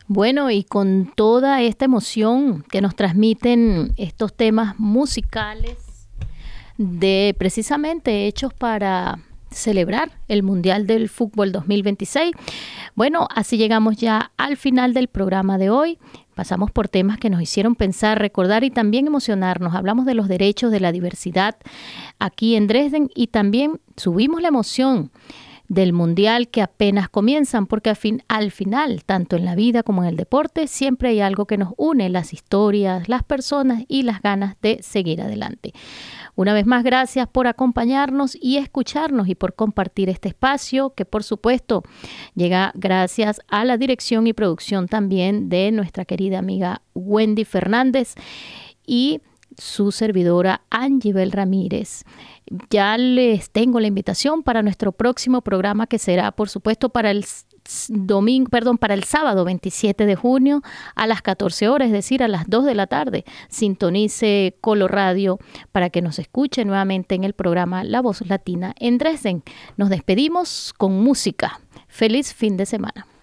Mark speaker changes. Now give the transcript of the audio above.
Speaker 1: Bueno, y con toda esta emoción que nos transmiten estos temas musicales de precisamente hechos para celebrar el Mundial del Fútbol 2026. Bueno, así llegamos ya al final del programa de hoy. Pasamos por temas que nos hicieron pensar, recordar y también emocionarnos. Hablamos de los derechos de la diversidad aquí en Dresden y también subimos la emoción del mundial que apenas comienzan, porque al final, tanto en la vida como en el deporte, siempre hay algo que nos une, las historias, las personas y las ganas de seguir adelante. Una vez más, gracias por acompañarnos y escucharnos y por compartir este espacio que, por supuesto, llega gracias a la dirección y producción también de nuestra querida amiga Wendy Fernández y su servidora Angibel Ramírez. Ya les tengo la invitación para nuestro próximo programa que será, por supuesto, para el sábado 27 de junio a las 14 horas, es decir, a las 2 de la tarde. Sintonice Colo Radio para que nos escuche nuevamente en el programa La Voz Latina en Dresden. Nos despedimos con música. Feliz fin de semana.